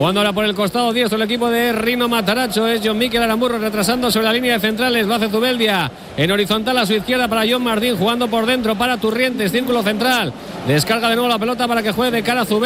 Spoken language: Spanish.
Jugando ahora por el costado diestro el equipo de Rino Mataracho. Es John Mikel Aramburro retrasando sobre la línea de centrales. Lo hace Zubeldia en horizontal a su izquierda para John Martín. Jugando por dentro para Turrientes. Círculo central. Descarga de nuevo la pelota para que juegue de cara a Zubeldia.